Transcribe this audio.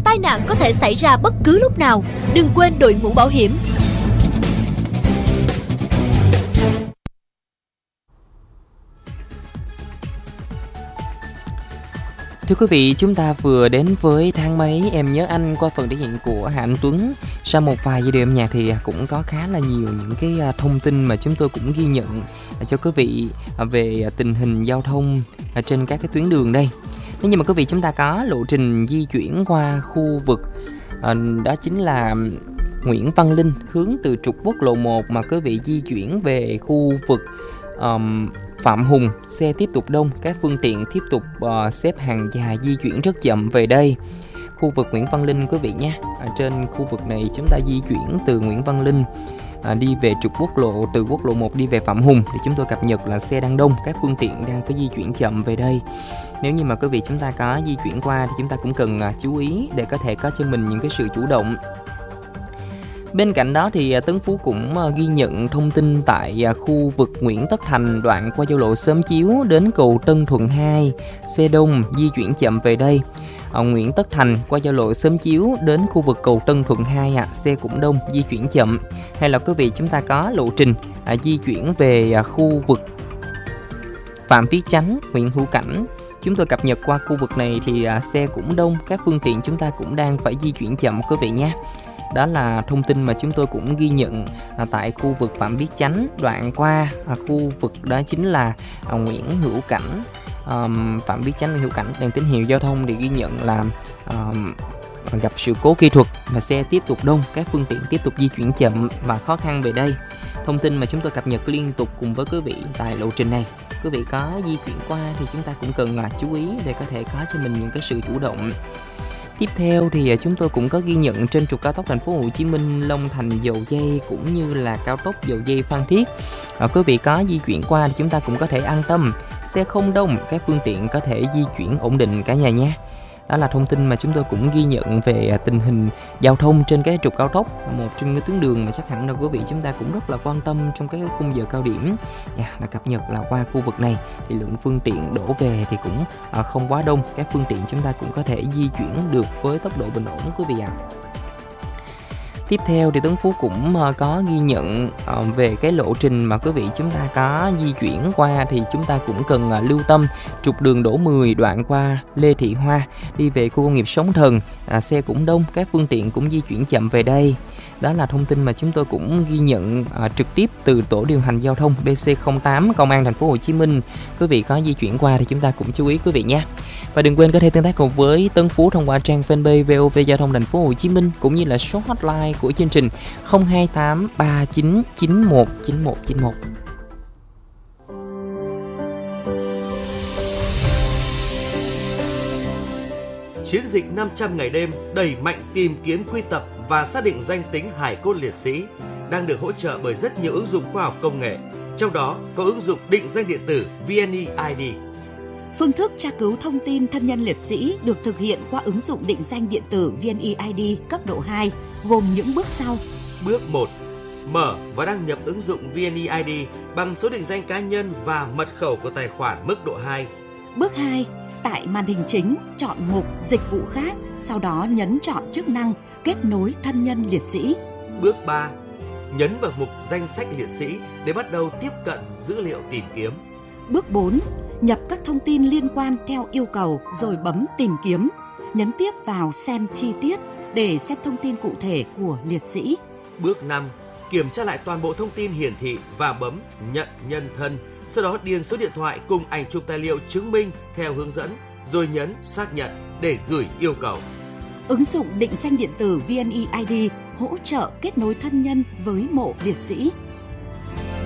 tai nạn có thể xảy ra bất cứ lúc nào. Đừng quên đội mũ bảo hiểm. Thưa quý vị, chúng ta vừa đến với Tháng Mấy Em Nhớ Anh qua phần thể hiện của Hà Anh Tuấn. Sau một vài giai điệu âm nhạc thì cũng có khá là nhiều những cái thông tin mà chúng tôi cũng ghi nhận cho quý vị về tình hình giao thông trên các cái tuyến đường đây. Nếu như mà quý vị chúng ta có lộ trình di chuyển qua khu vực đó chính là Nguyễn Văn Linh, hướng từ trục quốc lộ 1 mà quý vị di chuyển về khu vực Phạm Hùng, xe tiếp tục đông, các phương tiện tiếp tục xếp hàng dài di chuyển rất chậm về đây. Khu vực Nguyễn Văn Linh quý vị nhé. Trên khu vực này chúng ta di chuyển từ Nguyễn Văn Linh đi về trục quốc lộ, từ quốc lộ 1 đi về Phạm Hùng thì chúng tôi cập nhật là xe đang đông, các phương tiện đang phải di chuyển chậm về đây. Nếu như mà quý vị chúng ta có di chuyển qua thì chúng ta cũng cần chú ý để có thể có cho mình những cái sự chủ động. Bên cạnh đó thì Tấn Phú cũng ghi nhận thông tin tại khu vực Nguyễn Tất Thành, đoạn qua giao lộ Xóm Chiếu đến cầu Tân Thuận 2, xe đông di chuyển chậm về đây. Nguyễn Tất Thành qua giao lộ Xóm Chiếu đến khu vực cầu Tân Thuận 2 xe cũng đông, di chuyển chậm. Hay là quý vị chúng ta có lộ trình di chuyển về khu vực Phạm Viết Chánh, huyện Hữu Cảnh, chúng tôi cập nhật qua khu vực này thì xe cũng đông, các phương tiện chúng ta cũng đang phải di chuyển chậm quý vị nhé. Đó là thông tin mà chúng tôi cũng ghi nhận tại khu vực Phạm Viết Chánh, đoạn qua khu vực đó chính là Nguyễn Hữu Cảnh. Phạm Viết Chánh, Nguyễn Hữu Cảnh, đèn tín hiệu giao thông thì ghi nhận là gặp sự cố kỹ thuật và xe tiếp tục đông, các phương tiện tiếp tục di chuyển chậm và khó khăn về đây. Thông tin mà chúng tôi cập nhật liên tục cùng với quý vị tại lộ trình này. Quý vị có di chuyển qua thì chúng ta cũng cần chú ý để có thể có cho mình những cái sự chủ động. Tiếp theo thì chúng tôi cũng có ghi nhận trên trục cao tốc Thành phố Hồ Chí Minh Long Thành Dầu Giây cũng như là cao tốc Dầu Giây Phan Thiết. Quý vị có di chuyển qua thì chúng ta cũng có thể an tâm, xe không đông, các phương tiện có thể di chuyển ổn định cả nhà nhé. Đó là thông tin mà chúng tôi cũng ghi nhận về tình hình giao thông trên cái trục cao tốc, một trong những tuyến đường mà chắc hẳn là quý vị chúng ta cũng rất là quan tâm trong các khung giờ cao điểm. Là cập nhật là qua khu vực này thì lượng phương tiện đổ về thì cũng không quá đông, các phương tiện chúng ta cũng có thể di chuyển được với tốc độ bình ổn quý vị ạ. Tiếp theo thì Tấn Phú cũng có ghi nhận về cái lộ trình mà quý vị chúng ta có di chuyển qua thì chúng ta cũng cần lưu tâm trục đường Đỗ 10 đoạn qua Lê Thị Hoa đi về khu công nghiệp Sóng Thần, xe cũng đông, các phương tiện cũng di chuyển chậm về đây. Đó là thông tin mà chúng tôi cũng ghi nhận trực tiếp từ tổ điều hành giao thông BC08 Công an Thành phố Hồ Chí Minh. Quý vị có di chuyển qua thì chúng ta cũng chú ý quý vị nhé. Và đừng quên có thể tương tác cùng với Tấn Phú thông qua trang fanpage VOV Giao thông Thành phố Hồ Chí Minh cũng như là số hotline của chương trình 028 3991 9191. Chiến dịch 500 ngày đêm đẩy mạnh tìm kiếm, quy tập và xác định danh tính hài cốt liệt sĩ đang được hỗ trợ bởi rất nhiều ứng dụng khoa học công nghệ, trong đó có ứng dụng định danh điện tử VNeID. Phương thức tra cứu thông tin thân nhân liệt sĩ được thực hiện qua ứng dụng định danh điện tử VNeID cấp độ 2, gồm những bước sau. Bước 1. Mở và đăng nhập ứng dụng VNeID bằng số định danh cá nhân và mật khẩu của tài khoản mức độ 2. Bước 2. Tại màn hình chính, chọn mục Dịch vụ khác, sau đó nhấn chọn chức năng Kết nối thân nhân liệt sĩ. Bước 3. Nhấn vào mục Danh sách liệt sĩ để bắt đầu tiếp cận dữ liệu tìm kiếm. Bước 4. Nhập các thông tin liên quan theo yêu cầu rồi bấm Tìm kiếm. Nhấn tiếp vào Xem chi tiết để xem thông tin cụ thể của liệt sĩ. Bước 5. Kiểm tra lại toàn bộ thông tin hiển thị và bấm Nhận nhân thân. Sau đó điền số điện thoại cùng ảnh chụp tài liệu chứng minh theo hướng dẫn, rồi nhấn Xác nhận để gửi yêu cầu. Ứng dụng định danh điện tử VNeID hỗ trợ kết nối thân nhân với mộ liệt sĩ.